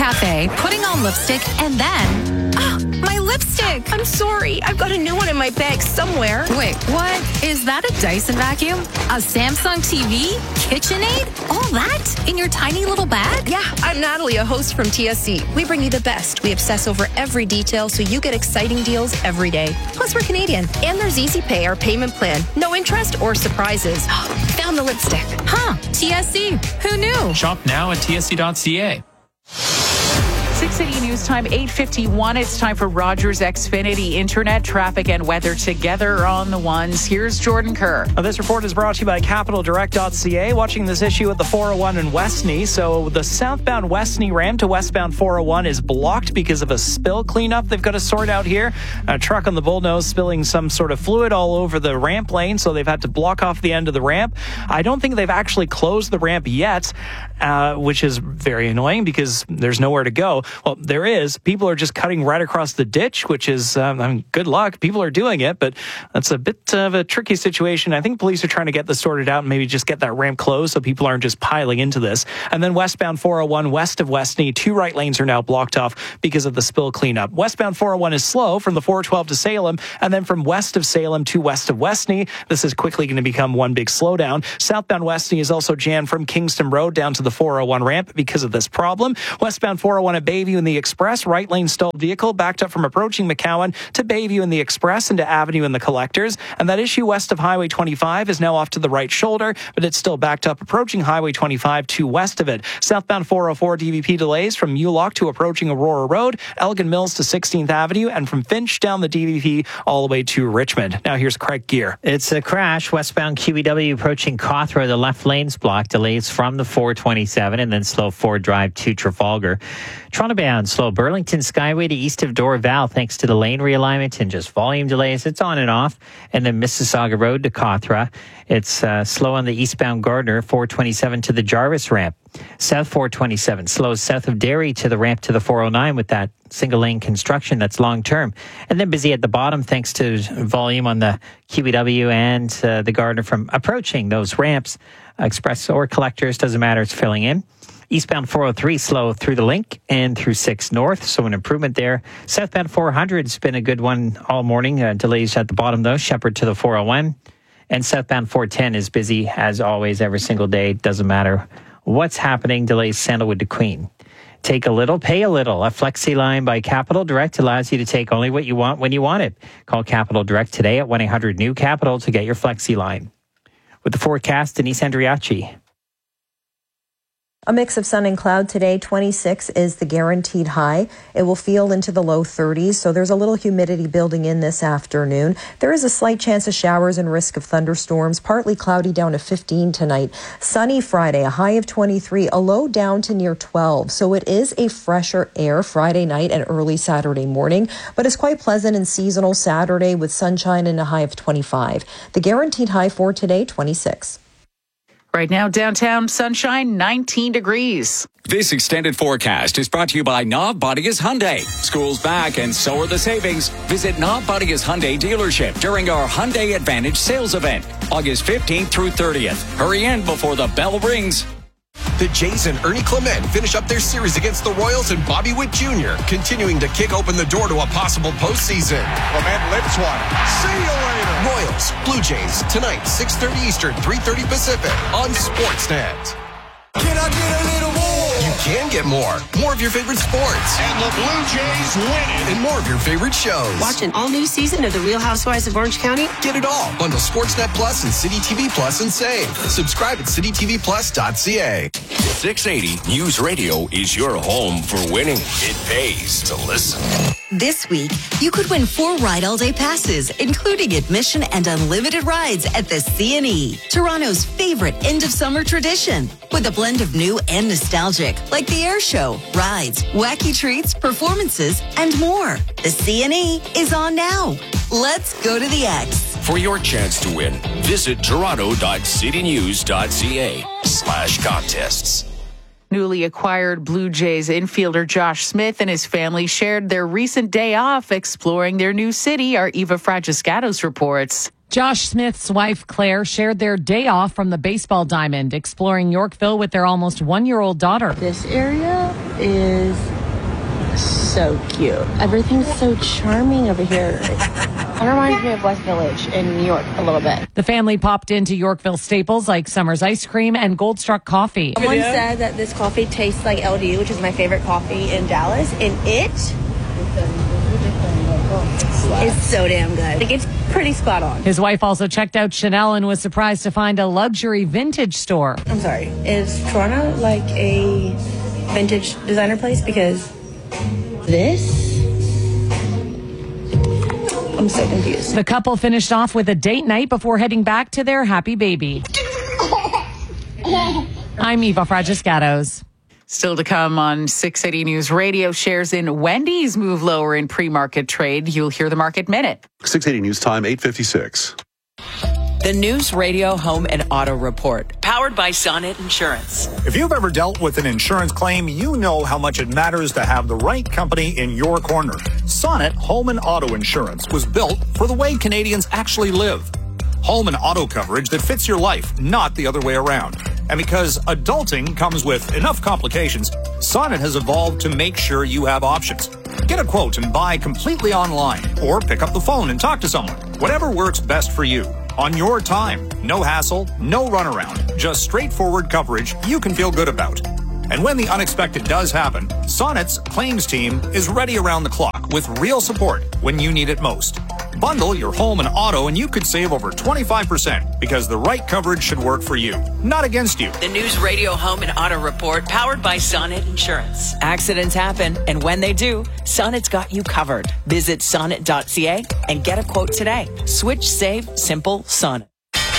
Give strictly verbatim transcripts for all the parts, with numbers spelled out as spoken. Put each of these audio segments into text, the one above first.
cafe, putting on lipstick, and then... Oh, my lipstick! I'm sorry. I've got a new one in my bag somewhere. Wait, what? Is that a Dyson vacuum? A Samsung T V? KitchenAid? All that in your tiny little bag? Yeah, I'm Natalie, a host from T S C. We bring you the best. We obsess over every detail so you get exciting deals every day. Plus, we're Canadian. And there's Easy Pay, our payment plan. No interest or surprises. Found the lipstick. Huh, T S C. Who knew? Shop now at T S C dot C A. six eighty News Time, eight fifty-one. It's time for Rogers Xfinity Internet, traffic, and weather together on the ones. Here's Jordan Kerr. Now, this report is brought to you by Capital Direct dot C A. Watching this issue at the four oh one in Westney. So the southbound Westney ramp to westbound four oh one is blocked because of a spill cleanup they've got to sort out here. A truck on the Bullnose spilling some sort of fluid all over the ramp lane, so they've had to block off the end of the ramp. I don't think they've actually closed the ramp yet, uh, which is very annoying because there's nowhere to go. Well, there is. People are just cutting right across the ditch, which is, um, I mean, good luck. People are doing it, but that's a bit of a tricky situation. I think police are trying to get this sorted out and maybe just get that ramp closed so people aren't just piling into this. And then westbound four oh one west of Westney, two right lanes are now blocked off because of the spill cleanup. Westbound four oh one is slow from the four twelve to Salem, and then from west of Salem to west of Westney. This is quickly going to become one big slowdown. Southbound Westney is also jammed from Kingston Road down to the four oh one ramp because of this problem. Westbound four oh one at Bayview in the Express, right lane stalled vehicle backed up from approaching McCowan to Bayview in the Express and to Avenue in the Collectors. And that issue west of Highway twenty-five is now off to the right shoulder, but it's still backed up approaching Highway twenty-five to west of it. Southbound four oh four D V P delays from Mulock to approaching Aurora Road, Elgin Mills to sixteenth Avenue, and from Finch down the D V P all the way to Richmond. Now here's Craig Gear. It's a crash. Westbound Q E W approaching Cawthra. The left lane's blocked. Delays from the four twenty-seven and then slow Ford Drive to Trafalgar. Toronto bound slow Burlington Skyway to east of Dorval thanks to the lane realignment and just volume delays. It's on and off. And then Mississauga Road to Cawthra. It's uh, slow on the eastbound Gardner, four twenty-seven to the Jarvis ramp. South four twenty-seven slows south of Derry to the ramp to the four oh nine with that single lane construction that's long term. And then busy at the bottom thanks to volume on the Q E W and uh, the Gardner from approaching those ramps. Express or Collectors, doesn't matter, it's filling in. Eastbound four oh three slow through the Link and through six North, so an improvement there. Southbound four hundred's been a good one all morning. Uh, delays at the bottom, though. Shepherd to the four oh one. And southbound four ten is busy, as always, every single day. Doesn't matter what's happening. Delays Sandalwood to Queen. Take a little, pay a little. A Flexi line by Capital Direct allows you to take only what you want when you want it. Call Capital Direct today at one eight hundred new capital to get your Flexi line. With the forecast, Denise Andriachi. A mix of sun and cloud today. twenty-six is the guaranteed high. It will feel into the low thirties, so there's a little humidity building in this afternoon. There is a slight chance of showers and risk of thunderstorms. Partly cloudy down to fifteen tonight. Sunny Friday, a high of twenty-three, a low down to near twelve. So it is a fresher air Friday night and early Saturday morning, but it's quite pleasant and seasonal Saturday with sunshine and a high of twenty-five. The guaranteed high for today, twenty-six. Right now, downtown sunshine, nineteen degrees. This extended forecast is brought to you by Knob Bodias Hyundai. School's back and so are the savings. Visit Knob Bodias Hyundai dealership during our Hyundai Advantage sales event, August fifteenth through thirtieth. Hurry in before the bell rings. The Jays and Ernie Clement finish up their series against the Royals and Bobby Witt Junior, continuing to kick open the door to a possible postseason. Clement lifts one. See you later. Royals, Blue Jays, tonight, six thirty Eastern, three thirty Pacific on Sportsnet. Can I get a little more? You can get more. More of your favorite sports. And the Blue Jays win it. And more of your favorite shows. Watch an all-new season of The Real Housewives of Orange County. Get it all. Bundle Sportsnet Plus and City T V Plus and save. Subscribe at city t v plus dot c a. six eighty News Radio is your home for winning. It pays to listen. This week, you could win four Ride All Day passes, including admission and unlimited rides at the C and E, Toronto's favorite end-of-summer tradition. With a blend of new and nostalgic, like the air show, rides, wacky treats, performances, and more. The C and E is on now. Let's go to the X. For your chance to win, visit toronto dot city news dot c a slash contests. Newly acquired Blue Jays infielder Josh Smith and his family shared their recent day off exploring their new city. Our Eva Fragiscatos reports. Josh Smith's wife, Claire, shared their day off from the baseball diamond, exploring Yorkville with their almost one-year-old daughter. This area is so cute. Everything's so charming over here. It reminds me of West Village in New York a little bit. The family popped into Yorkville staples like Summer's Ice Cream and Goldstruck Coffee. Someone said that this coffee tastes like L D, which is my favorite coffee in Dallas, and it is so damn good. Like, it's pretty spot on. His wife also checked out Chanel and was surprised to find a luxury vintage store. I'm sorry. Is Toronto like a vintage designer place? Because this... I'm so confused. The couple finished off with a date night before heading back to their happy baby. I'm Eva Fragiscatos. Still to come on six eighty News Radio, shares in Wendy's move lower in pre-market trade. You'll hear the Market Minute. six eighty News Time, eight fifty-six. The News Radio Home and Auto Report, powered by Sonnet Insurance. If you've ever dealt with an insurance claim, you know how much it matters to have the right company in your corner. Sonnet Home and Auto Insurance was built for the way Canadians actually live. Home and auto coverage that fits your life, not the other way around. And because adulting comes with enough complications, Sonnet has evolved to make sure you have options. Get a quote and buy completely online, or pick up the phone and talk to someone. Whatever works best for you. On your time. No hassle, no runaround. Just straightforward coverage you can feel good about. And when the unexpected does happen, Sonnet's claims team is ready around the clock with real support when you need it most. Bundle your home and auto and you could save over twenty-five percent because the right coverage should work for you, not against you. The News Radio Home and Auto Report, powered by Sonnet Insurance. Accidents happen, and when they do, Sonnet's got you covered. Visit sonnet dot c a and get a quote today. Switch, save, simple, Sonnet.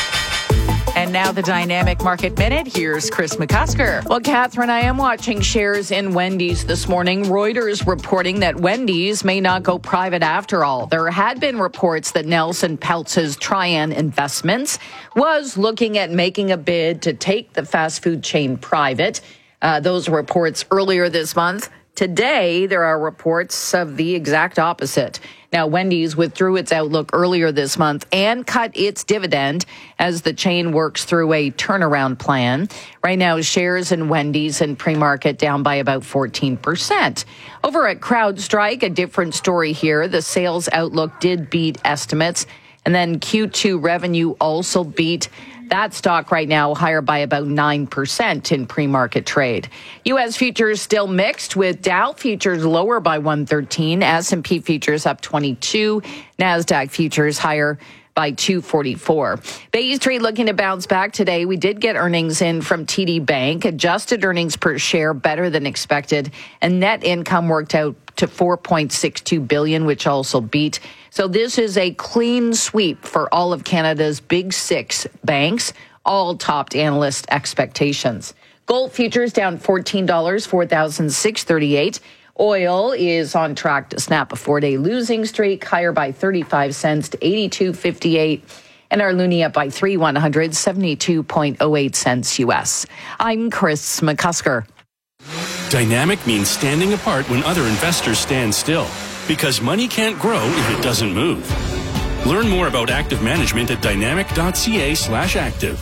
And now the Dynamic Market Minute. Here's Chris McCusker. Well, Catherine, I am watching shares in Wendy's this morning. Reuters reporting that Wendy's may not go private after all. There had been reports that Nelson Peltz's Trian Investments was looking at making a bid to take the fast food chain private. Uh, those reports earlier this month. Today, there are reports of the exact opposite. Now, Wendy's withdrew its outlook earlier this month and cut its dividend as the chain works through a turnaround plan. Right now, shares in Wendy's in pre-market down by about fourteen percent. Over at CrowdStrike, a different story here. The sales outlook did beat estimates, and then Q two revenue also beat. That stock right now higher by about nine percent in pre-market trade. U S futures still mixed, with Dow futures lower by one thirteen, S and P futures up twenty-two, NASDAQ futures higher by two forty-four. Bay Street looking to bounce back today. We did get earnings in from T D Bank. Adjusted earnings per share better than expected, and net income worked out to four point six two billion dollars, which also beat. So this is a clean sweep for all of Canada's big six banks, all topped analyst expectations. Gold futures down fourteen dollars, four thousand six hundred thirty-eight dollars. Oil is on track to snap a four-day losing streak, higher by thirty-five cents to eighty-two fifty-eight. And our loonie up by three one hundred, seventy-two point oh eight cents U S. I'm Chris McCusker. Dynamic means standing apart when other investors stand still, because money can't grow if it doesn't move. Learn more about active management at dynamic dot c a slash active.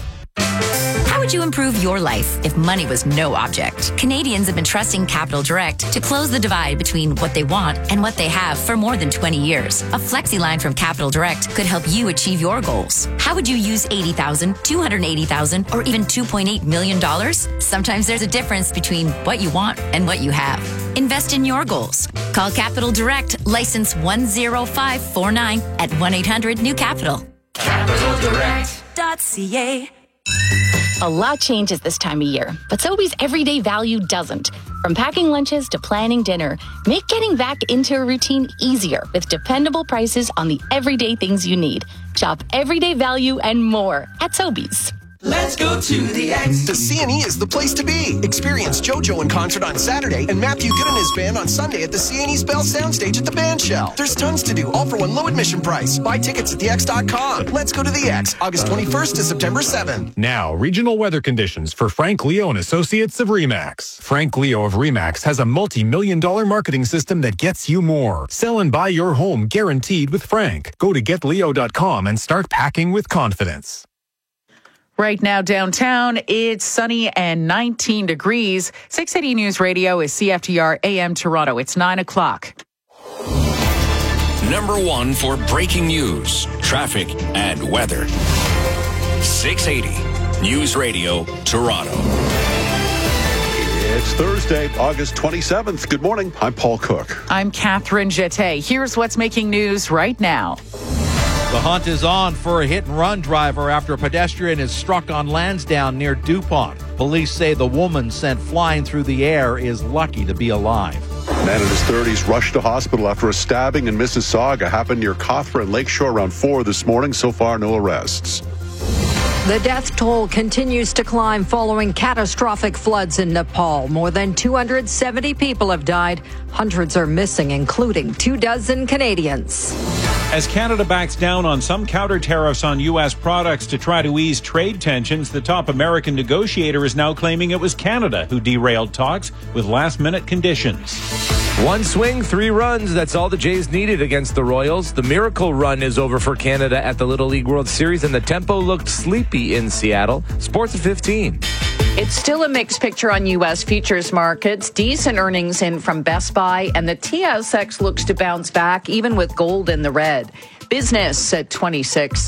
How would you improve your life if money was no object? Canadians have been trusting Capital Direct to close the divide between what they want and what they have for more than twenty years. A flexi line from Capital Direct could help you achieve your goals. How would you use eighty thousand dollars, two hundred eighty thousand dollars, or even two point eight million dollars? Sometimes there's a difference between what you want and what you have. Invest in your goals. Call Capital Direct, license one zero five four nine at one eight hundred new capital. capital direct dot c a. A lot changes this time of year, but Sobeys everyday value doesn't. From packing lunches to planning dinner, make getting back into a routine easier with dependable prices on the everyday things you need. Shop everyday value and more at Sobeys. Let's go to the X. The C and E is the place to be. Experience JoJo in concert on Saturday and Matthew Good and his band on Sunday at the C and E's Bell Soundstage at the Band Shell. There's tons to do, all for one low admission price. Buy tickets at the x dot com. Let's go to the X, August twenty-first to September seventh. Now, regional weather conditions for Frank Leo and Associates of RE/MAX. Frank Leo of RE/MAX has a multi-million dollar marketing system that gets you more. Sell and buy your home guaranteed with Frank. Go to get leo dot com and start packing with confidence. Right now downtown, it's sunny and nineteen degrees. six eighty News Radio is C F T R A M Toronto. It's nine o'clock. Number one for breaking news, traffic, and weather. six eighty News Radio, Toronto. It's Thursday, August twenty-seventh. Good morning. I'm Paul Cook. I'm Catherine Jeté. Here's what's making news right now. The hunt is on for a hit-and-run driver after a pedestrian is struck on Lansdowne near DuPont. Police say the woman sent flying through the air is lucky to be alive. A man in his thirties rushed to hospital after a stabbing in Mississauga happened near Cawthra and Lakeshore around four this morning. So far, no arrests. The death toll continues to climb following catastrophic floods in Nepal. More than two hundred seventy people have died. Hundreds are missing, including two dozen Canadians. As Canada backs down on some counter tariffs on U S products to try to ease trade tensions, the top American negotiator is now claiming it was Canada who derailed talks with last-minute conditions. One swing, three runs. That's all the Jays needed against the Royals. The miracle run is over for Canada at the Little League World Series, and the tempo looked sleepy in Seattle. Sports at fifteen. It's still a mixed picture on U S futures markets. Decent earnings in from Best Buy, and the T S X looks to bounce back, even with gold in the red. Business at twenty-six.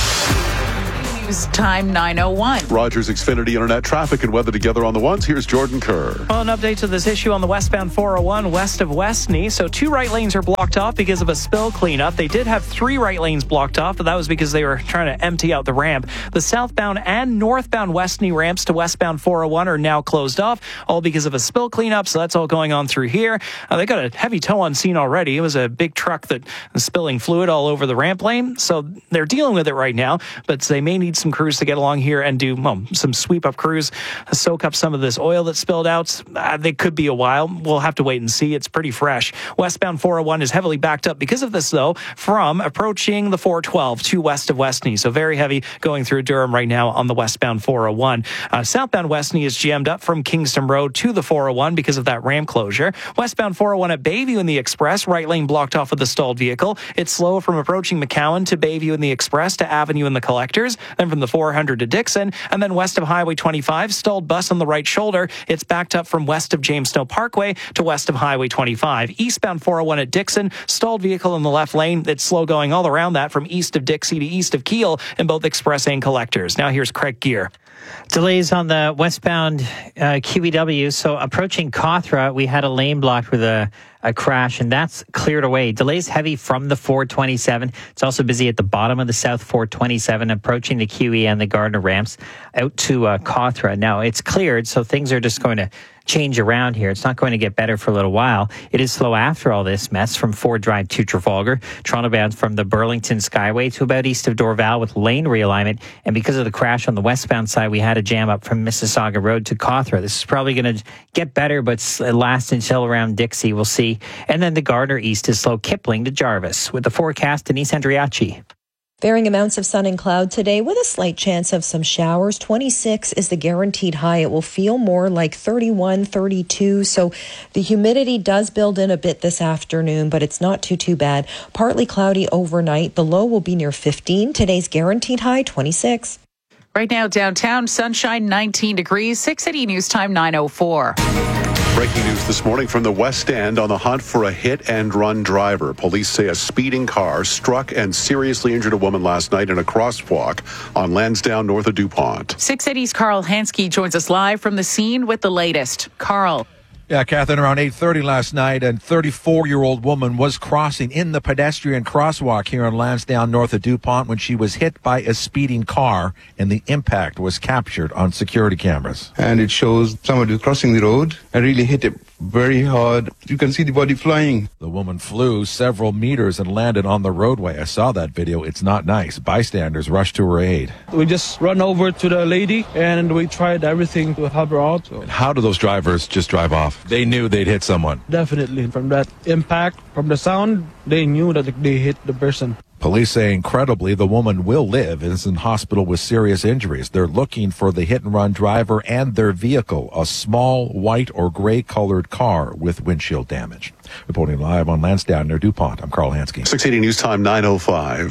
Time nine oh one. Rogers Xfinity Internet traffic and weather together on the ones. Here's Jordan Kerr. Well, an update to this issue on the westbound four oh one west of Westney. So two right lanes are blocked off because of a spill cleanup. They did have three right lanes blocked off, but that was because they were trying to empty out the ramp. The southbound and northbound Westney ramps to westbound four oh one are now closed off, all because of a spill cleanup. So that's all going on through here. Uh, they got a heavy tow on scene already. It was a big truck that was spilling fluid all over the ramp lane. So they're dealing with it right now, but they may need some crews to get along here and do well, some sweep up crews, soak up some of this oil that spilled out. Uh, they could be a while. We'll have to wait and see. It's pretty fresh. Westbound four oh one is heavily backed up because of this, though, from approaching the four twelve to west of Westney. So very heavy going through Durham right now on the westbound four oh one. Uh, southbound Westney is jammed up from Kingston Road to the four oh one because of that ramp closure. Westbound four oh one at Bayview in the Express, right lane blocked off with a stalled vehicle. It's slow from approaching McCowan to Bayview in the Express to Avenue in the Collectors, then from the four hundred to Dixon, and then west of Highway twenty-five, stalled bus on the right shoulder. It's backed up from west of James Snow Parkway to west of Highway twenty-five. Eastbound four oh one at Dixon, stalled vehicle in the left lane. It's slow going all around that from east of Dixie to east of Keele in both Express and Collectors. Now here's Craig Gear. Delays on the westbound uh, Q E W. So approaching Cawthra, we had a lane blocked with a, a crash, and that's cleared away. Delays heavy from the four twenty-seven. It's also busy at the bottom of the South four twenty-seven, approaching the Q E and the Gardner ramps out to uh, Cawthra. Now, it's cleared, so things are just going to change around here. It's not going to get better for a little while. It is slow after all this mess from Ford Drive to Trafalgar. Toronto bound from the Burlington Skyway to about east of Dorval with lane realignment. And because of the crash on the westbound side, we had a jam up from Mississauga Road to Cawthra. This is probably going to get better, but last until around Dixie. We'll see. And then the Gardner East is slow Kipling to Jarvis. With the forecast, Denise Andriachi. Varying amounts of sun and cloud today with a slight chance of some showers. twenty-six is the guaranteed high. It will feel more like thirty-one, thirty-two. So the humidity does build in a bit this afternoon, but it's not too, too bad. Partly cloudy overnight. The low will be near fifteen. Today's guaranteed high, twenty-six. Right now, downtown, sunshine, nineteen degrees. six eighty News Time, nine oh four. Breaking news this morning from the West End on the hunt for a hit-and-run driver. Police say a speeding car struck and seriously injured a woman last night in a crosswalk on Lansdowne north of DuPont. six eighty's Carl Hansky joins us live from the scene with the latest. Carl. Yeah, Catherine, around eight thirty last night, a thirty-four-year-old woman was crossing in the pedestrian crosswalk here on Lansdowne north of DuPont when she was hit by a speeding car, and the impact was captured on security cameras. And it shows somebody crossing the road and really hit it very hard. You can see the body flying. The woman flew several meters and landed on the roadway. I saw that video. It's not nice. Bystanders rushed to her aid. We just run over to the lady and we tried everything to help her out. And how do those drivers just drive off? They knew they'd hit someone. Definitely. From that impact, from the sound, they knew that they hit the person. Police say, incredibly, the woman will live and is in hospital with serious injuries. They're looking for the hit-and-run driver and their vehicle, a small white or gray-colored car with windshield damage. Reporting live on Lansdowne near DuPont, I'm Carl Hansky. six eighty News Time, nine oh five.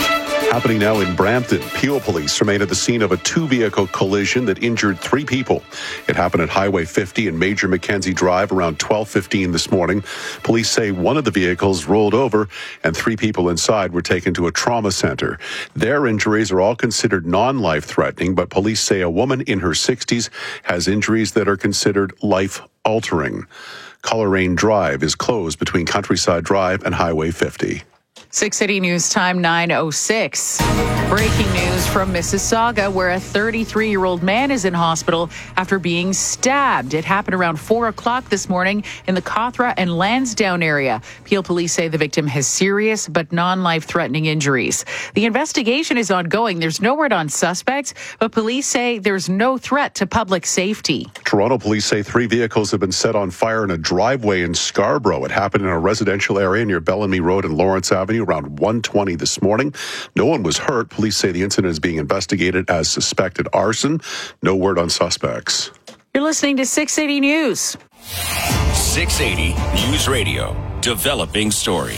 Happening now in Brampton. Peel police remain at the scene of a two-vehicle collision that injured three people. It happened at Highway fifty and Major Mackenzie Drive around twelve fifteen this morning. Police say one of the vehicles rolled over and three people inside were taken to a trauma center. Their injuries are all considered non-life-threatening, but police say a woman in her sixties has injuries that are considered life-altering. Coleraine Drive is closed between Countryside Drive and Highway fifty. six City News Time nine oh six. Breaking news from Mississauga, where a thirty-three-year-old man is in hospital after being stabbed. It happened around four o'clock this morning in the Cawthra and Lansdowne area. Peel police say the victim has serious but non-life-threatening injuries. The investigation is ongoing. There's no word on suspects, but police say there's no threat to public safety. Toronto police say three vehicles have been set on fire in a driveway in Scarborough. It happened in a residential area near Bellamy Road and Lawrence Avenue around one twenty this morning. No one was hurt. Police say the incident is being investigated as suspected arson. No word on suspects. You're listening to six eighty News. six eighty News Radio. Developing story.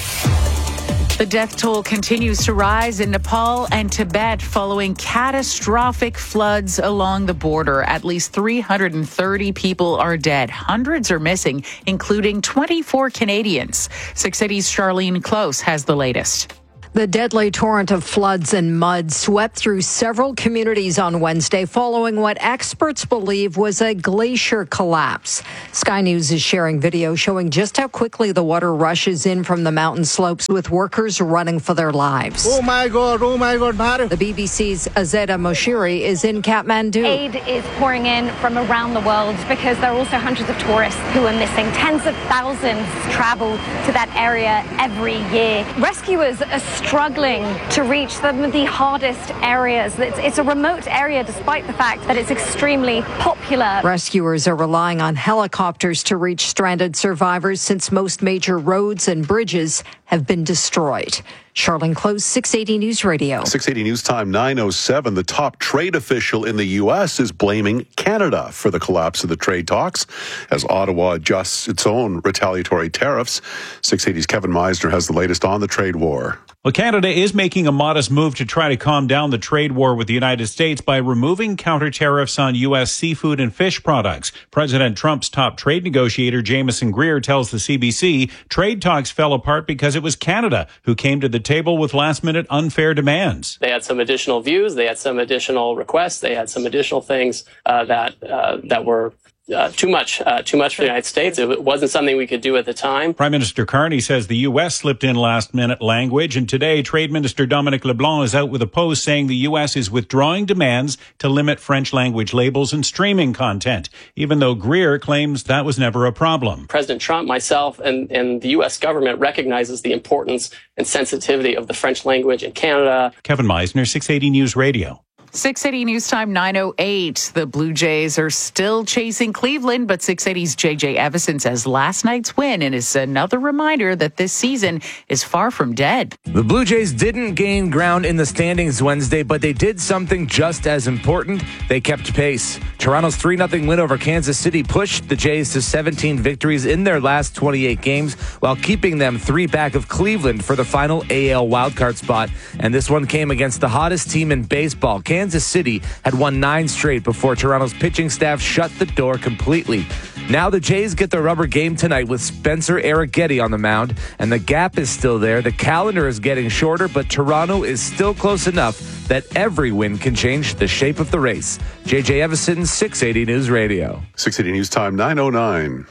The death toll continues to rise in Nepal and Tibet following catastrophic floods along the border. At least three hundred thirty people are dead. Hundreds are missing, including twenty-four Canadians. six eighty's Charlene Close has the latest. The deadly torrent of floods and mud swept through several communities on Wednesday following what experts believe was a glacier collapse. Sky News is sharing video showing just how quickly the water rushes in from the mountain slopes with workers running for their lives. Oh my God, oh my God. The B B C's Azeda Moshiri is in Kathmandu. Aid is pouring in from around the world because there are also hundreds of tourists who are missing. Tens of thousands travel to that area every year. Rescuers are struggling to reach some of the hardest areas. It's, it's a remote area despite the fact that it's extremely popular. Rescuers are relying on helicopters to reach stranded survivors since most major roads and bridges have been destroyed. Charlene Close, six eighty News Radio. six eighty News Time nine oh seven. The top trade official in the U S is blaming Canada for the collapse of the trade talks as Ottawa adjusts its own retaliatory tariffs. six eighty's Kevin Meisner has the latest on the trade war. Well, Canada is making a modest move to try to calm down the trade war with the United States by removing counter tariffs on U S seafood and fish products. President Trump's top trade negotiator, Jameson Greer, tells the C B C trade talks fell apart because it was Canada who came to the table with last-minute unfair demands. They had some additional views. They had some additional requests. They had some additional things uh, that uh, that were Uh, too much, uh, too much for the United States. It wasn't something we could do at the time. Prime Minister Carney says the U S slipped in last-minute language, and today Trade Minister Dominic LeBlanc is out with a post saying the U S is withdrawing demands to limit French language labels and streaming content, even though Greer claims that was never a problem. President Trump, myself, and, and the U S government recognizes the importance and sensitivity of the French language in Canada. Kevin Meisner, six eighty News Radio. six eighty News Time nine oh eight. The Blue Jays are still chasing Cleveland, but six eighty's J J Evison says last night's win and is another reminder that this season is far from dead. The Blue Jays didn't gain ground in the standings Wednesday, but they did something just as important. They kept pace. Toronto's three nothing win over Kansas City pushed the Jays to seventeen victories in their last twenty-eight games, while keeping them three back of Cleveland for the final A L wildcard spot. And this one came against the hottest team in baseball. Kansas City had won nine straight before Toronto's pitching staff shut the door completely. Now the Jays get the rubber game tonight with Spencer Arrighetti on the mound, and the gap is still there. The calendar is getting shorter, but Toronto is still close enough that every win can change the shape of the race. J J Evison, six eighty News Radio. six eighty News Time nine oh nine.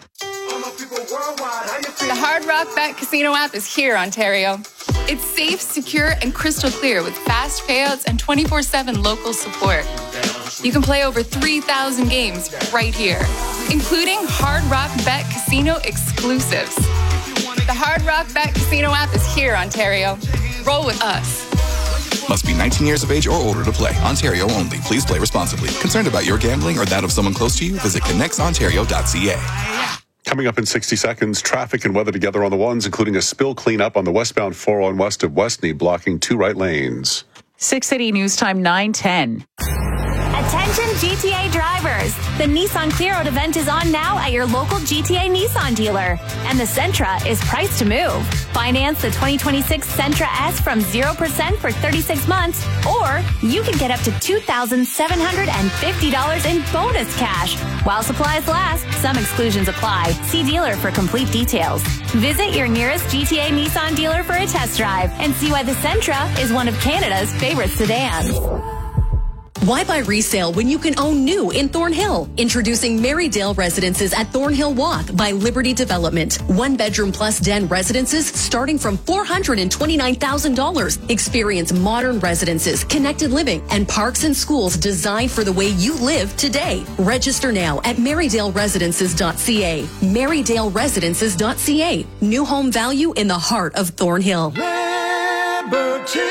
The Hard Rock Bet Casino app is here, Ontario. It's safe, secure, and crystal clear with fast payouts and twenty-four seven local support. You can play over three thousand games right here, including Hard Rock Bet Casino exclusives. The Hard Rock Bet Casino app is here, Ontario. Roll with us. Must be nineteen years of age or older to play. Ontario only. Please play responsibly. Concerned about your gambling or that of someone close to you? Visit connects ontario dot c a. Coming up in sixty seconds, traffic and weather together on the ones, including a spill cleanup on the westbound four oh one west of Westney, blocking two right lanes. six eighty News Time nine ten. At Attention G T A drivers. The Nissan Clear Out event is on now at your local G T A Nissan dealer. And the Sentra is priced to move. Finance the twenty twenty-six Sentra S from zero percent for thirty-six months, or you can get up to two thousand seven hundred fifty dollars in bonus cash. While supplies last, some exclusions apply. See dealer for complete details. Visit your nearest G T A Nissan dealer for a test drive and see why the Sentra is one of Canada's favorite sedans. Why buy resale when you can own new in Thornhill? Introducing Marydale Residences at Thornhill Walk by Liberty Development. One bedroom plus den residences starting from four hundred twenty-nine thousand dollars. Experience modern residences, connected living, and parks and schools designed for the way you live today. Register now at marydale residences dot c a. marydale residences dot c a. New home value in the heart of Thornhill. Liberty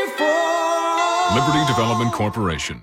Liberty Development Corporation.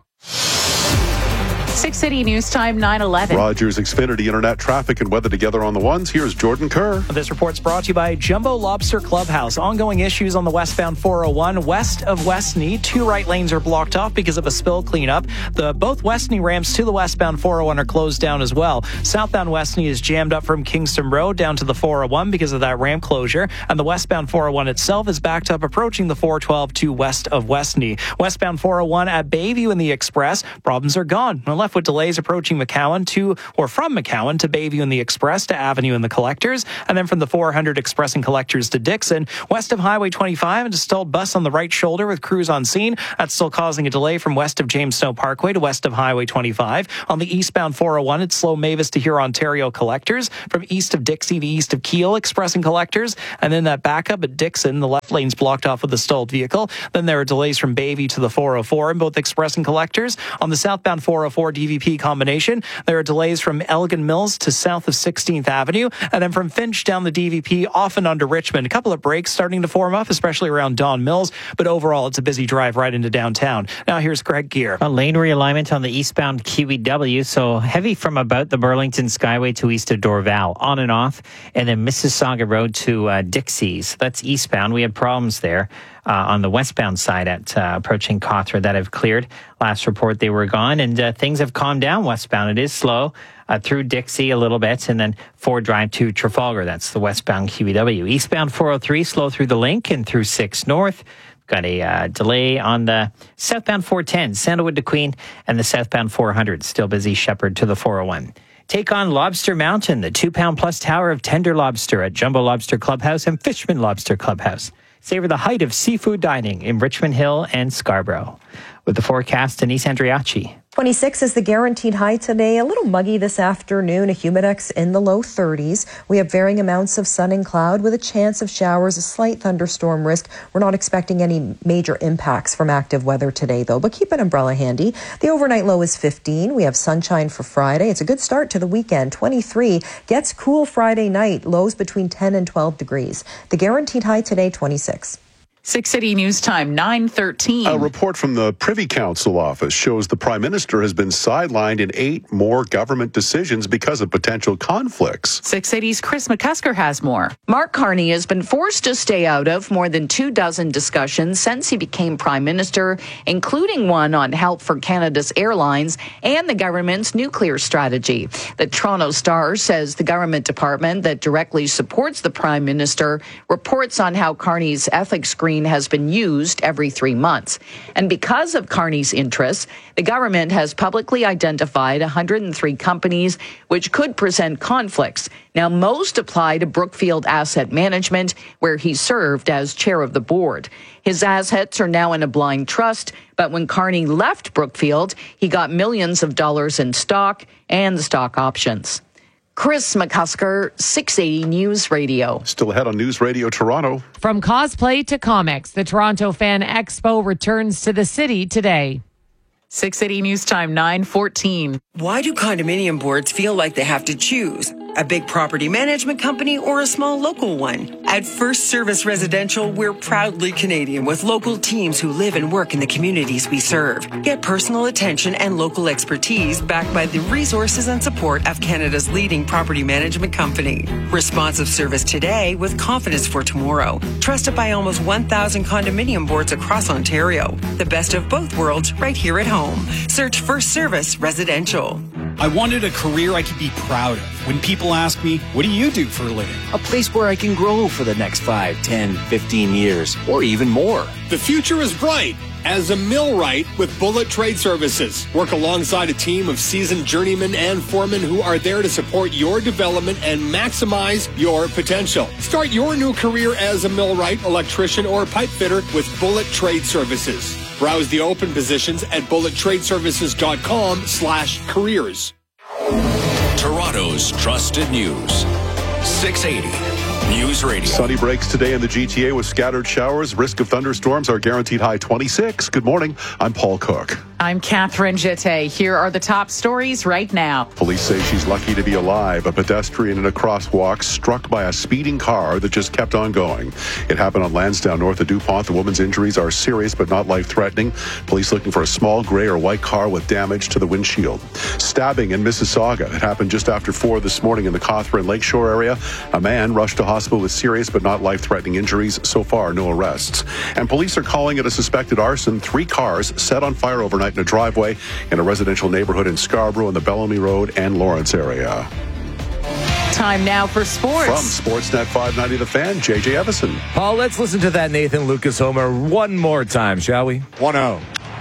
six City News Time, nine eleven. Rogers Xfinity Internet traffic and weather together on the ones. Here's Jordan Kerr. This report's brought to you by Jumbo Lobster Clubhouse. Ongoing issues on the westbound four oh one west of Westney. Two right lanes are blocked off because of a spill cleanup. The both Westney ramps to the westbound four oh one are closed down as well. Southbound Westney is jammed up from Kingston Road down to the four oh one because of that ramp closure. And the westbound four oh one itself is backed up approaching the four twelve to west of Westney. Westbound four oh one at Bayview and the Express. Problems are gone. We're left with delays approaching McCowan to, or from McCowan to Bayview and the Express to Avenue and the Collectors, and then from the four hundred Express and Collectors to Dixon. West of Highway twenty-five, a stalled bus on the right shoulder with crews on scene. That's still causing a delay from west of James Snow Parkway to west of Highway twenty-five. On the eastbound four oh one, it's slow Mavis to Huron Ontario Collectors. From east of Dixie to east of Kiel Express and Collectors, and then that backup at Dixon, the left lane's blocked off with a stalled vehicle. Then there are delays from Bayview to the four oh four in both Express and Collectors. On the southbound four oh four D V P combination, there are delays from Elgin Mills to south of sixteenth Avenue, and then from Finch down the D V P off and onto Richmond. A couple of breaks starting to form up, especially around Don Mills, but overall it's a busy drive right into downtown. Now here's Greg Gear. A lane realignment on the eastbound Q E W, so heavy from about the Burlington Skyway to east of Dorval, on and off, and then Mississauga Road to uh, Dixie's. That's eastbound. We had problems there. Uh, on the westbound side at uh, approaching Cawthra that have cleared. Last report they were gone, and uh, things have calmed down westbound. It is slow uh, through Dixie a little bit, and then Ford Drive to Trafalgar. That's the westbound Q E W. Eastbound four oh three slow through the Link and through six North. Got a uh, delay on the southbound four ten, Sandalwood to Queen, and the southbound four hundred. Still busy Shepherd to the four oh one. Take on Lobster Mountain, the two-pound plus tower of tender lobster at Jumbo Lobster Clubhouse and Fishman Lobster Clubhouse. Savor the height of seafood dining in Richmond Hill and Scarborough. With the forecast, Denise Andriachi. twenty-six is the guaranteed high today. A little muggy this afternoon, a humidex in the low thirties. We have varying amounts of sun and cloud with a chance of showers, a slight thunderstorm risk. We're not expecting any major impacts from active weather today, though, but keep an umbrella handy. The overnight low is fifteen. We have sunshine for Friday. It's a good start to the weekend. twenty-three gets cool Friday night, lows between ten and twelve degrees. The guaranteed high today, twenty-six. six City News Time, nine thirteen. A report from the Privy Council office shows the Prime Minister has been sidelined in eight more government decisions because of potential conflicts. six City's Chris McCusker has more. Mark Carney has been forced to stay out of more than two dozen discussions since he became Prime Minister, including one on help for Canada's airlines and the government's nuclear strategy. The Toronto Star says the government department that directly supports the Prime Minister reports on how Carney's ethics screen has been used every three months. And because of Carney's interests, the government has publicly identified one hundred three companies which could present conflicts. Now, most apply to Brookfield Asset Management, where he served as chair of the board. His assets are now in a blind trust, but when Carney left Brookfield, he got millions of dollars in stock and stock options. Chris McCusker, six eighty News Radio. Still ahead on News Radio Toronto. From cosplay to comics, the Toronto Fan Expo returns to the city today. six City News Time, nine fourteen. Why do condominium boards feel like they have to choose? a big property management company, or a small local one. At First Service Residential, we're proudly Canadian with local teams who live and work in the communities we serve. Get personal attention and local expertise backed by the resources and support of Canada's leading property management company. Responsive service today with confidence for tomorrow. Trusted by almost one thousand condominium boards across Ontario. The best of both worlds right here at home. Search First Service Residential. I wanted a career I could be proud of. When people ask me, what do you do for a living? A place where I can grow for the next five, ten, fifteen years, or even more. The future is bright. As a millwright with Bullet Trade Services. Work alongside a team of seasoned journeymen and foremen who are there to support your development and maximize your potential. Start your new career as a millwright, electrician, or pipe fitter with Bullet Trade Services. Browse the open positions at bullet trade services dot com slash careers. Toronto's trusted news. six eighty News Radio. Sunny breaks today in the G T A with scattered showers. Risk of thunderstorms. Our guaranteed high twenty-six. Good morning. I'm Paul Cook. I'm Catherine Jette. Here are the top stories right now. Police say she's lucky to be alive. A pedestrian in a crosswalk struck by a speeding car that just kept on going. It happened on Lansdowne, north of DuPont. The woman's injuries are serious but not life-threatening. Police looking for a small gray or white car with damage to the windshield. Stabbing in Mississauga. It happened just after four this morning in the Cawthron Lakeshore area. A man rushed to hospital with serious but not life-threatening injuries. So far, no arrests. And police are calling it a suspected arson. Three cars set on fire overnight in a driveway in a residential neighborhood in Scarborough in the Bellamy Road and Lawrence area. Time now for sports. From Sportsnet five ninety The Fan, J J Evison. Paul, let's listen to that Nathan Lucas homer one more time, shall we? one oh.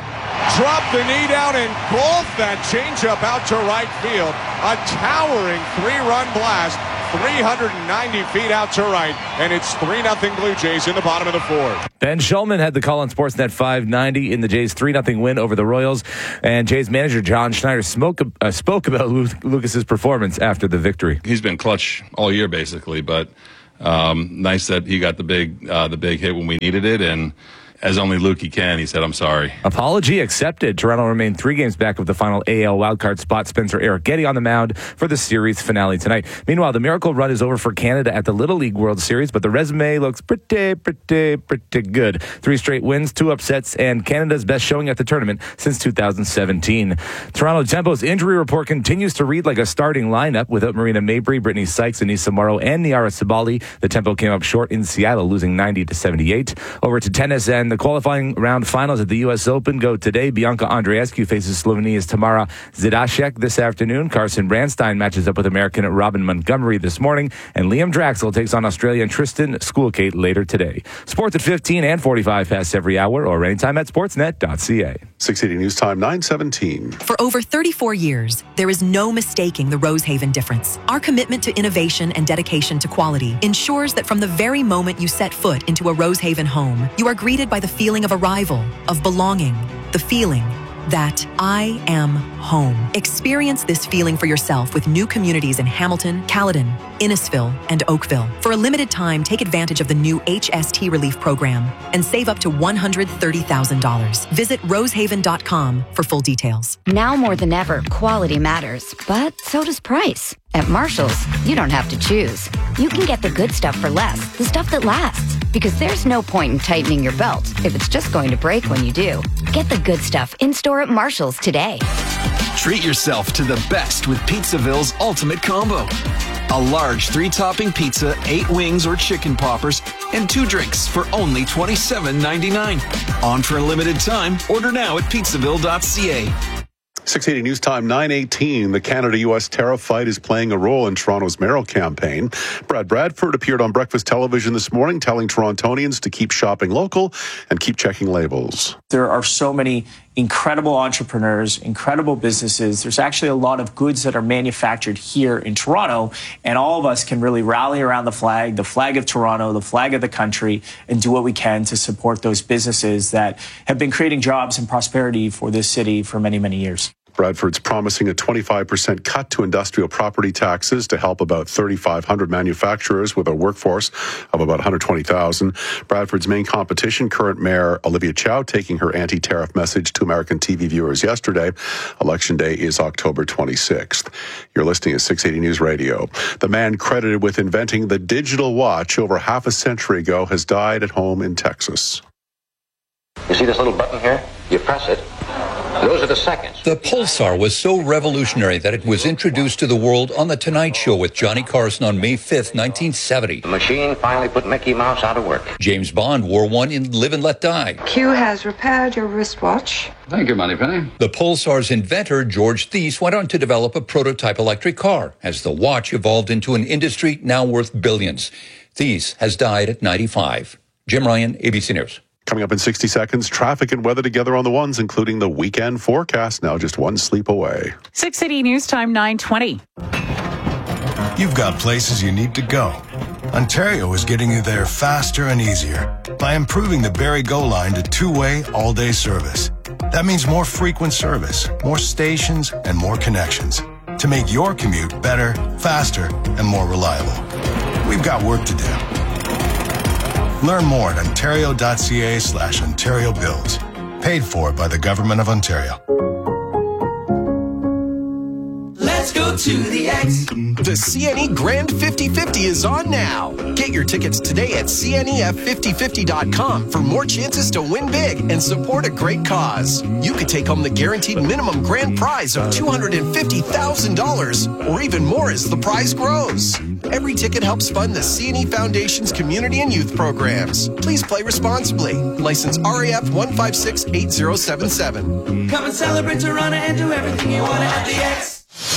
Drop the knee down and golf that changeup out to right field. A towering three-run blast, three hundred ninety feet out to right, and it's three nothing Blue Jays in the bottom of the fourth. Ben Schulman had the call on Sportsnet five ninety in the Jays' three nothing win over the Royals, and Jays manager John Schneider spoke, uh, spoke about Lucas's performance after the victory. He's been clutch all year, basically, but um, nice that he got the big, uh, the big hit when we needed it, and as only Lukey can, he said, I'm sorry. Apology accepted. Toronto remained three games back of the final A L wildcard spot. Spencer Arrighetti on the mound for the series finale tonight. Meanwhile, the miracle run is over for Canada at the Little League World Series, but the resume looks pretty, pretty, pretty good. Three straight wins, two upsets, and Canada's best showing at the tournament since two thousand seventeen. Toronto Tempo's injury report continues to read like a starting lineup without Marina Mabry, Brittany Sykes, Anissa Morrow, and Niara Sabali. The Tempo came up short in Seattle, losing ninety to seventy-eight. Over to tennis, and the qualifying round finals at the U S Open go today. Bianca Andreescu faces Slovenia's Tamara Zidacek this afternoon. Carson Brandstein matches up with American Robin Montgomery this morning. And Liam Draxel takes on Australian Tristan Schoolkate later today. Sports at fifteen and forty-five past every hour or anytime at sportsnet dot c a. six eighty News Time, nine seventeen. For over thirty-four years, there is no mistaking the Rosehaven difference. Our commitment to innovation and dedication to quality ensures that from the very moment you set foot into a Rosehaven home, you are greeted by the feeling of arrival, of belonging, the feeling that I am home. Experience this feeling for yourself with new communities in Hamilton, Caledon, Innisfil, and Oakville. For a limited time, take advantage of the new H S T Relief Program and save up to one hundred thirty thousand dollars. Visit rosehaven dot com for full details. Now more than ever, quality matters, but so does price. At Marshall's, you don't have to choose. You can get the good stuff for less, the stuff that lasts. Because there's no point in tightening your belt if it's just going to break when you do. Get the good stuff in-store at Marshall's today. Treat yourself to the best with Pizzaville's Ultimate Combo. A large three-topping pizza, eight wings or chicken poppers, and two drinks for only twenty-seven ninety-nine. On for a limited time. Order now at pizzaville dot c a. six eighty News Time, nine eighteen. The Canada-U S tariff fight is playing a role in Toronto's mayoral campaign. Brad Bradford appeared on Breakfast Television this morning telling Torontonians to keep shopping local and keep checking labels. There are so many incredible entrepreneurs, incredible businesses. There's actually a lot of goods that are manufactured here in Toronto, and all of us can really rally around the flag, the flag of Toronto, the flag of the country, and do what we can to support those businesses that have been creating jobs and prosperity for this city for many, many years. Bradford's promising a twenty-five percent cut to industrial property taxes to help about thirty-five hundred manufacturers with a workforce of about one hundred twenty thousand. Bradford's main competition, current Mayor Olivia Chow, taking her anti-tariff message to American T V viewers yesterday. Election day is October twenty-sixth. You're listening to six eighty News Radio. The man credited with inventing the digital watch over half a century ago has died at home in Texas. You see this little button here? You press it. Those are the seconds. The Pulsar was so revolutionary that it was introduced to the world on The Tonight Show with Johnny Carson on May fifth, nineteen seventy. The machine finally put Mickey Mouse out of work. James Bond wore one in Live and Let Die. Q has repaired your wristwatch. Thank you, Moneypenny. The Pulsar's inventor, George Thies, went on to develop a prototype electric car as the watch evolved into an industry now worth billions. Thies has died at ninety-five. Jim Ryan, A B C News. Coming up in sixty seconds, traffic and weather together on the ones, including the weekend forecast, now just one sleep away. six eighty News Time, nine twenty. You've got places you need to go. Ontario is getting you there faster and easier by improving the Barrie Go line to two-way, all-day service. That means more frequent service, more stations, and more connections to make your commute better, faster, and more reliable. We've got work to do. Learn more at ontario.ca slash Ontario Builds. Paid for by the Government of Ontario. Let's go to the X. The C N E Grand fifty fifty is on now. Get your tickets today at C N E F fifty fifty dot com for more chances to win big and support a great cause. You could take home the guaranteed minimum grand prize of two hundred fifty thousand dollars or even more as the prize grows. Every ticket helps fund the C N E Foundation's community and youth programs. Please play responsibly. License R A F one five six eight zero seven seven. Come and celebrate Toronto and do everything you want at the X.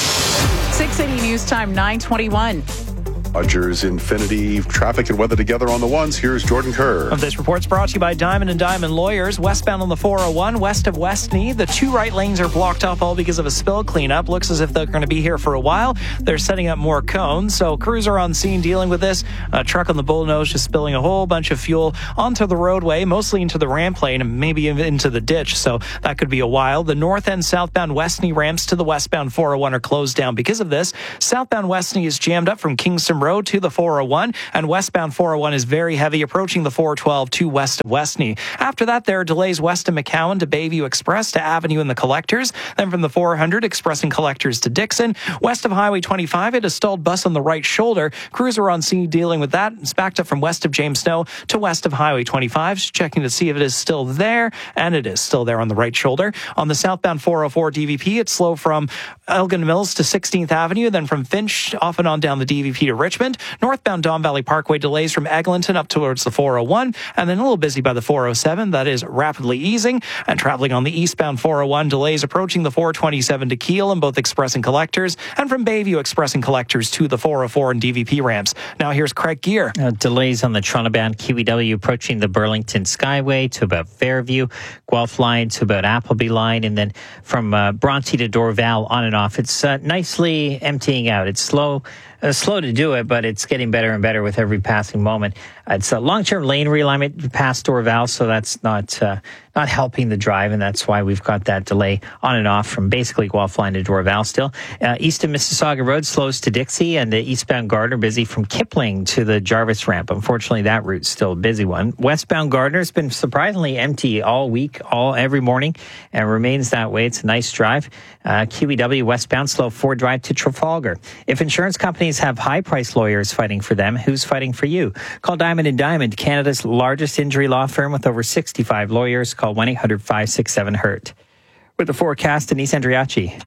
six eighty News Time, nine twenty-one. Rogers Infinity, traffic and weather together on the ones. Here's Jordan Kerr. This report's brought to you by Diamond and Diamond Lawyers. Westbound on the four oh one, west of Westney. The two right lanes are blocked off all because of a spill cleanup. Looks as if they're going to be here for a while. They're setting up more cones. So crews are on scene dealing with this. A truck on the Bullnose just spilling a whole bunch of fuel onto the roadway, mostly into the ramp lane and maybe even into the ditch. So that could be a while. The north and southbound Westney ramps to the westbound four oh one are closed down because of this. Southbound Westney is jammed up from Kingston Road to the four oh one, and westbound four oh one is very heavy, approaching the four twelve to west of Westney. After that, there are delays west of McCowan to Bayview Express to Avenue and the Collectors. Then from the four hundred, Expressing Collectors to Dixon. West of Highway twenty-five, it a stalled bus on the right shoulder. Crews are on scene dealing with that. It's backed up from west of James Snow to west of Highway twenty-five, checking to see if it is still there, and it is still there on the right shoulder. On the southbound four oh four D V P, it's slow from Elgin Mills to sixteenth Avenue, then from Finch off and on down the D V P to Richmond. Northbound Don Valley Parkway delays from Eglinton up towards the four oh one, and then a little busy by the four oh seven. That is rapidly easing. And traveling on the eastbound four oh one, delays approaching the four twenty-seven to Kiel and both Expressing Collectors, and from Bayview Expressing Collectors to the four oh four and D V P ramps. Now here's Craig Gear. Uh, delays on the Toronto-bound Q E W approaching the Burlington Skyway to about Fairview, Guelph line to about Appleby line, and then from uh, Bronte to Dorval on and off. It's uh, nicely emptying out. It's slow. Uh, slow to do it, but it's getting better and better with every passing moment. Uh, it's a long-term lane realignment past Dorval, so that's not uh, not helping the drive, and that's why we've got that delay on and off from basically Guelph line to Dorval still. Uh, east of Mississauga Road slows to Dixie, and the eastbound Gardner busy from Kipling to the Jarvis ramp. Unfortunately, that route's still a busy one. Westbound Gardner's been surprisingly empty all week, all every morning, and remains that way. It's a nice drive. Uh, Q E W westbound slow Ford Drive to Trafalgar. If insurance companies have high-priced lawyers fighting for them, who's fighting for you? Call Diamond and Diamond, Canada's largest injury law firm with over sixty-five lawyers. Call one eight hundred five six seven hurt. With the forecast, Denise Andriachi.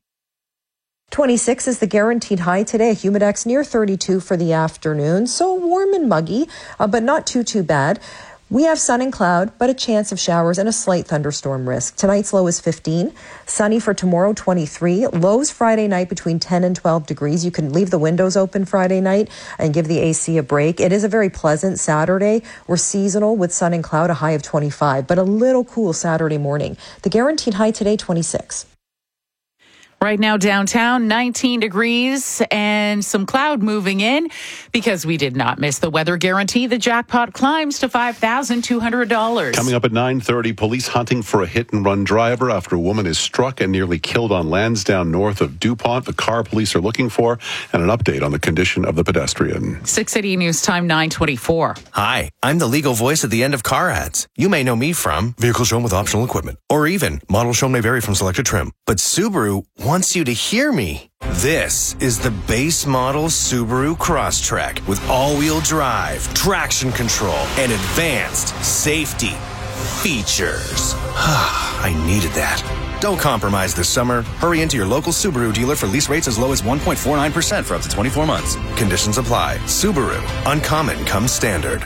twenty-six is the guaranteed high today. Humidex near thirty-two for the afternoon. So warm and muggy, uh, but not too, too bad. We have sun and cloud, but a chance of showers and a slight thunderstorm risk. Tonight's low is fifteen. Sunny for tomorrow, twenty-three. Lows Friday night between ten and twelve degrees. You can leave the windows open Friday night and give the A C a break. It is a very pleasant Saturday. We're seasonal with sun and cloud, a high of twenty-five, but a little cool Saturday morning. The guaranteed high today, twenty-six. Right now downtown, nineteen degrees and some cloud moving in because we did not miss the weather guarantee. The jackpot climbs to five thousand two hundred dollars. Coming up at nine thirty, police hunting for a hit-and-run driver after a woman is struck and nearly killed on Lansdowne north of DuPont. The car police are looking for, and an update on the condition of the pedestrian. six eighty News Time, nine twenty-four. Hi, I'm the legal voice at the end of car ads. You may know me from vehicles shown with optional equipment, or even models shown may vary from selected trim. But Subaru wants you to hear me. This is the base model Subaru Crosstrek with all-wheel drive, traction control, and advanced safety features. I needed that. Don't compromise this summer. Hurry into your local Subaru dealer for lease rates as low as one point four nine percent for up to twenty-four months. Conditions apply. Subaru. Uncommon comes standard.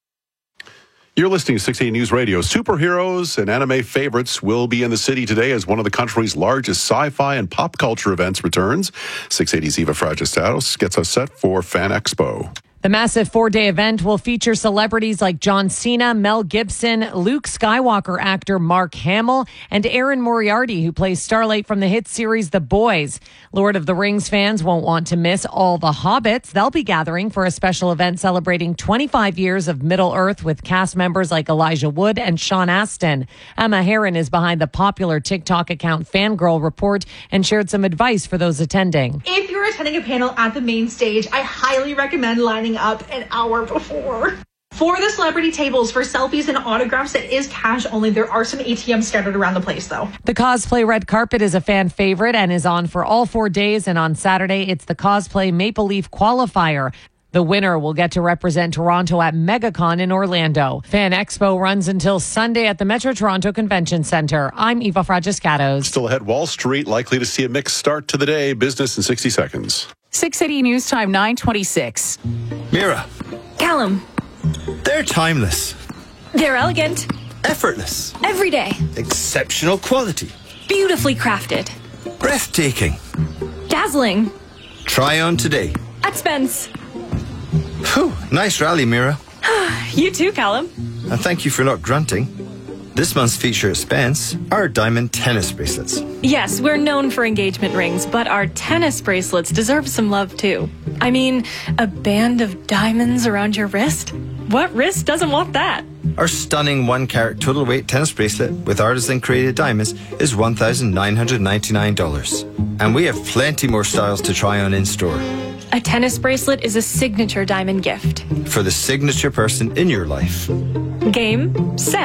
You're listening to six eighty News Radio. Superheroes and anime favorites will be in the city today as one of the country's largest sci-fi and pop culture events returns. six eighty's Eva Fragistatos gets us set for Fan Expo. The massive four-day event will feature celebrities like John Cena, Mel Gibson, Luke Skywalker actor Mark Hamill, and Erin Moriarty, who plays Starlight from the hit series The Boys. Lord of the Rings fans won't want to miss all the Hobbits. They'll be gathering for a special event celebrating twenty-five years of Middle-earth with cast members like Elijah Wood and Sean Astin. Emma Heron is behind the popular TikTok account Fangirl Report and shared some advice for those attending. If you're attending a panel at the main stage, I highly recommend lining up an hour before. For the celebrity tables for selfies and autographs, it is cash only. There are some A T Ms scattered around the place, though. The cosplay red carpet is a fan favorite and is on for all four days. And on Saturday, it's the cosplay Maple Leaf qualifier. The winner will get to represent Toronto at MegaCon in Orlando. Fan Expo runs until Sunday at the Metro Toronto Convention Centre. I'm Eva Fragiskatos. Still ahead, Wall Street likely to see a mixed start to the day. Business in sixty seconds. six eighty News Time, nine twenty-six. Mira. Callum. They're timeless. They're elegant. Effortless. Everyday. Exceptional quality. Beautifully crafted. Breathtaking. Dazzling. Try on today. At Spence. Whew, nice rally, Mira. You too, Callum. And thank you for not grunting. This month's feature at Spence are diamond tennis bracelets. Yes, we're known for engagement rings, but our tennis bracelets deserve some love too. I mean, a band of diamonds around your wrist? What wrist doesn't want that? Our stunning one-carat total weight tennis bracelet with artisan-created diamonds is one thousand nine hundred ninety-nine dollars. And we have plenty more styles to try on in-store. A tennis bracelet is a signature diamond gift. For the signature person in your life. Game, set.